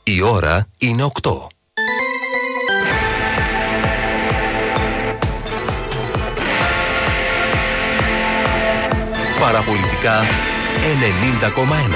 Η ώρα είναι 8. Παραπολιτικά 90,1.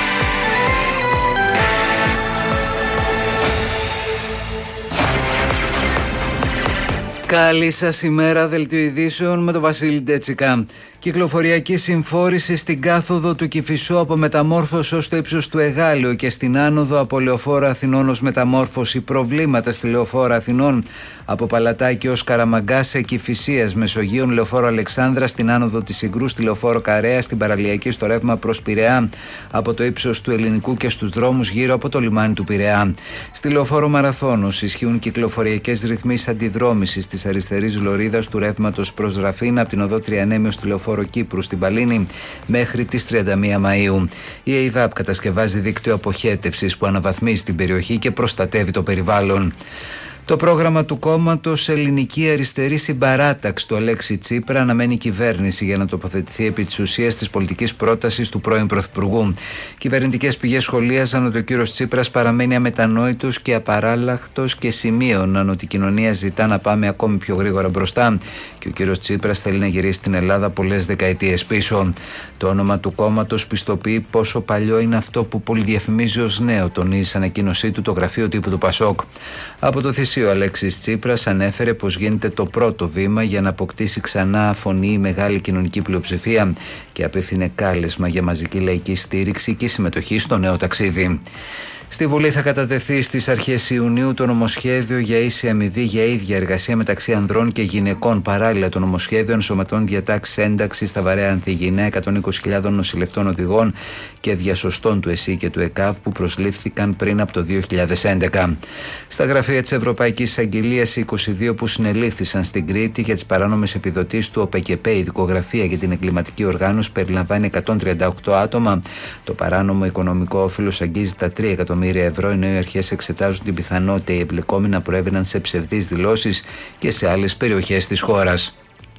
Καλή σας ημέρα, δελτίο ειδήσεων με τον Βασίλη Ντέτσικα. Κυκλοφοριακή συμφόρηση στην κάθοδο του Κηφισού από Μεταμόρφωση ως το ύψος του Εγάλεου και στην άνοδο από Λεωφόρο Αθηνών ως Μεταμόρφωση. Προβλήματα στη Λεωφόρο Αθηνών από Παλατάκι ως Καραμαγκά σε Κηφισίας, Μεσογείων, Λεωφόρο Αλεξάνδρα, στην άνοδο της Συγκρού, στη Λεωφόρο Καρέα, στην Παραλιακή στο ρεύμα προς Πειραιά από το ύψος του Ελληνικού και στους δρόμους γύρω από το λιμάνι του Πειραιά. Στη Λεωφόρο Μαραθώνος ισχύουν κυκλοφοριακές ρυθμίσεις αντιδρόμησης της αριστερής λωρίδας του ρεύματος προς Ραφίνα από την οδό Τριανέμεως στη Λεωφόρο Κύπρου στην Παλίνη μέχρι τις 31 Μαΐου. Η ΕΙΔΑΠ κατασκευάζει δίκτυο αποχέτευσης που αναβαθμίζει την περιοχή και προστατεύει το περιβάλλον. Το πρόγραμμα του κόμματος Ελληνική Αριστερή Συμπαράταξη του Αλέξη Τσίπρα αναμένει κυβέρνηση για να τοποθετηθεί επί της ουσίας της πολιτικής πρότασης του πρώην Πρωθυπουργού. Κυβερνητικές πηγές σχολίαζαν ότι ο κύριος Τσίπρας παραμένει αμετανόητος και απαράλλαχτος και σημείωναν ότι η κοινωνία ζητά να πάμε ακόμη πιο γρήγορα μπροστά και ο κύριος Τσίπρας θέλει να γυρίσει την Ελλάδα πολλές δεκαετίες πίσω. Το όνομα του κόμματος πιστοποιεί πόσο παλιό είναι αυτό που πολυδιαφημίζει ως νέο, τονίζει σε ανακοίνωσή του το γραφείο τύπου του Πασόκ. Από το ο Αλέξης Τσίπρας ανέφερε πως γίνεται το πρώτο βήμα για να αποκτήσει ξανά φωνή η μεγάλη κοινωνική πλειοψηφία και απίθυνε κάλεσμα για μαζική λαϊκή στήριξη και συμμετοχή στο νέο ταξίδι. Στη Βουλή θα κατατεθεί στις αρχές Ιουνίου το νομοσχέδιο για ίση αμοιβή για ίδια εργασία μεταξύ ανδρών και γυναικών. Παράλληλα, το νομοσχέδιο ενσωματώνει διατάξεις ένταξης στα βαρέα ανθιγεινά 120.000 νοσηλευτών οδηγών και διασωστών του ΕΣΥ και του ΕΚΑΒ που προσλήφθηκαν πριν από το 2011. Στα γραφεία της Ευρωπαϊκής Εισαγγελίας, οι 22 που συνελήφθησαν στην Κρήτη για τις παράνομες επιδοτήσεις του ΟΠΕΚΕΠΕ, η δικογραφία για την εγκληματική οργάνωση περιλαμβάνει 138 άτομα. Το παράνομο οικονομικό όφελος αγγίζει τα 3 εκατομμύρια ευρώ, ενώ οι αρχές εξετάζουν την πιθανότητα οι εμπλεκόμενοι να προέβαιναν σε ψευδείς δηλώσεις και σε άλλες περιοχές της χώρας.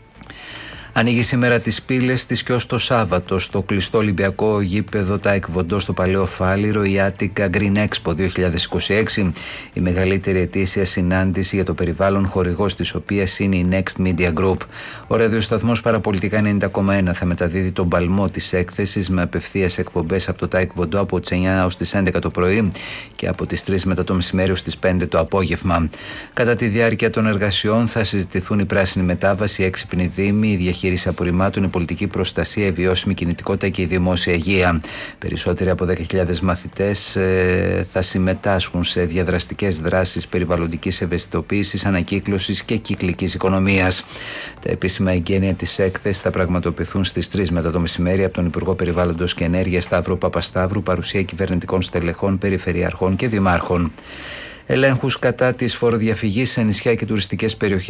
Ανοίγει σήμερα τις πύλες της και ως το Σάββατο στο κλειστό Ολυμπιακό γήπεδο ΤΑΕΚ Βοντό στο Παλαιό Φάληρο η Attica Green Expo 2026, η μεγαλύτερη ετήσια συνάντηση για το περιβάλλον, χορηγός της οποίας είναι η Next Media Group. Ο ραδιοσταθμός Παραπολιτικά 90,1 θα μεταδίδει τον παλμό της έκθεσης με απευθείας εκπομπές από το ΤΑΕΚ Βοντό από τις 9 ως τις 11 το πρωί και από τις 3 μετά το μεσημέρι ως τις 5 το απόγευμα. Κατά τη διάρκεια των εργασιών θα συζητηθούν η πράσινη μετάβαση, η έξυπνη δήμη, η διαχείριση απορριμμάτων, η πολιτική προστασία, η βιώσιμη κινητικότητα και η δημόσια υγεία. Περισσότεροι από 10.000 μαθητές θα συμμετάσχουν σε διαδραστικές δράσεις περιβαλλοντικής ευαισθητοποίησης, ανακύκλωσης και κυκλικής οικονομίας. Τα επίσημα εγγένεια της έκθεσης θα πραγματοποιηθούν στις 3 μετά το μεσημέρι από τον Υπουργό Περιβάλλοντος και Ενέργειας Σταύρο Παπασταύρου, παρουσία κυβερνητικών στελεχών, περιφερειαρχών και δημάρχων. Ελέγχους κατά της φοροδιαφυγής σε νησιά και τουριστικές περιοχές